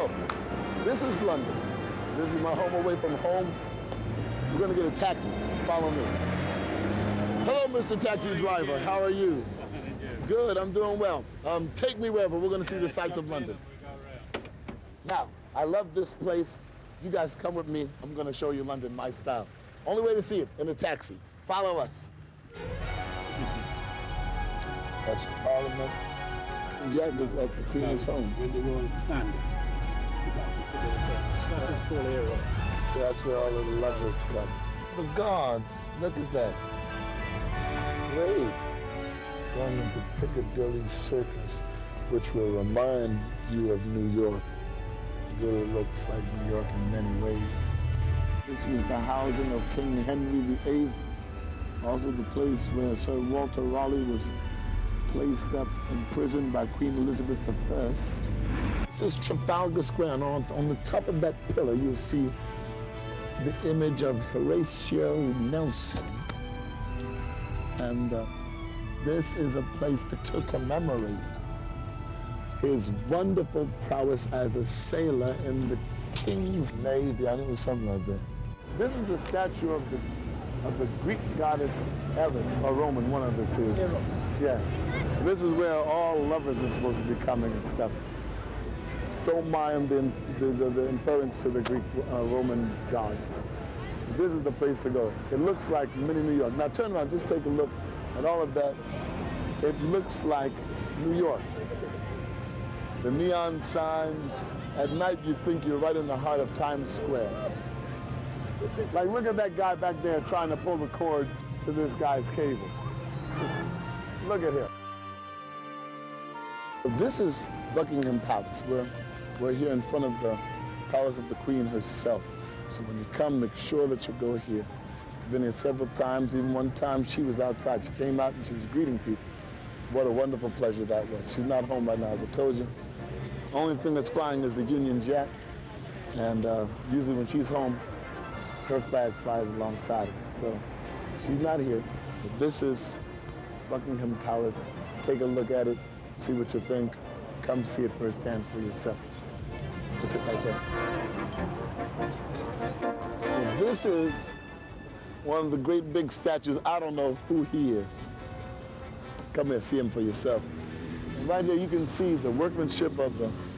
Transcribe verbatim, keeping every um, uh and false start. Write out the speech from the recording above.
So, this is London. This is my home away from home. We're gonna get a taxi. Follow me. Hello, Mister Taxi Driver. How are you? Good, I'm doing well. Um, take me wherever. We're gonna see the sights of London. Now, I love this place. You guys come with me. I'm gonna show you London, my style. Only way to see it, in a taxi. Follow us. That's Parliament. Jack is at the Queen's home. When the Royal Standard is up, it's a full area. So that's where all of the lovers come. The guards, look at that. Great. Going into Piccadilly Circus, which will remind you of New York. It really looks like New York in many ways. This was the housing of King Henry the Eighth, also the place where Sir Walter Raleigh was placed up in prison by Queen Elizabeth the First. This is Trafalgar Square, and on, on the top of that pillar you'll see the image of Horatio Nelson. And uh, this is a place to, to commemorate his wonderful prowess as a sailor in the King's Navy. I think it was something like that. This is the statue of the of the Greek goddess Eris, or Roman, one of the two. Eros. Yeah. This is where all lovers are supposed to be coming and stuff. Don't mind the, the, the, the inference to the Greek uh, Roman gods. This is the place to go. It looks like mini New York. Now turn around, just take a look at all of that. It looks like New York. The neon signs. At night, you'd think you're right in the heart of Times Square. Like, look at that guy back there trying to pull the cord to this guy's cable. Look at him. This is Buckingham Palace. We're, we're here in front of the Palace of the Queen herself. So when you come, make sure that you go here. I've been here several times. Even one time, she was outside. She came out and she was greeting people. What a wonderful pleasure that was. She's not home right now, as I told you. Only thing that's flying is the Union Jack. And uh, usually when she's home, her flag flies alongside it. So she's not here. But this is Buckingham Palace. Take a look at it, see what you think. Come see it firsthand for yourself. That's it right there. Well, this is one of the great big statues. I don't know who he is. Come here, see him for yourself. Right here you can see the workmanship of the